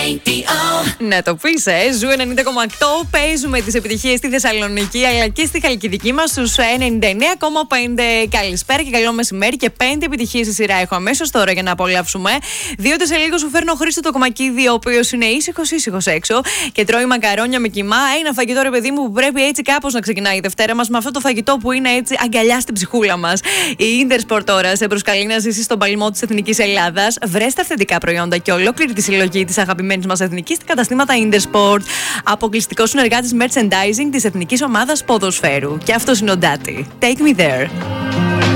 Να το πεις, Ζου 90,8. Παίζουμε τις επιτυχίες στη Θεσσαλονίκη αλλά και στη Χαλκιδική μας στους 99,5. Καλησπέρα και καλό μεσημέρι. Και 5 επιτυχίες στη σειρά έχω αμέσως τώρα για να απολαύσουμε. Διότι σε λίγο σου φέρνω Χρήστο το Κομακίδη, ο οποίος είναι ήσυχος έξω και τρώει μακαρόνια με κιμά. Ένα φαγητό, ρε παιδί μου, που πρέπει έτσι κάπως να ξεκινάει η Δευτέρα μας, με αυτό το φαγητό που είναι έτσι αγκαλιά στην ψυχούλα μας. Η Intersport τώρα σε προσκαλεί να ζήσει στον παλμό της Εθνικής Ελλάδας. Βρέστε αυθεντικά προϊόντα και ολόκληρη τη συλλογή της αγαπημένης μας εθνικής στα καταστήματα Intersport. Αποκλειστικό συνεργάτης merchandising της Εθνικής Ομάδας Ποδοσφαίρου. Και αυτός είναι ο Ντάτι. Take me there.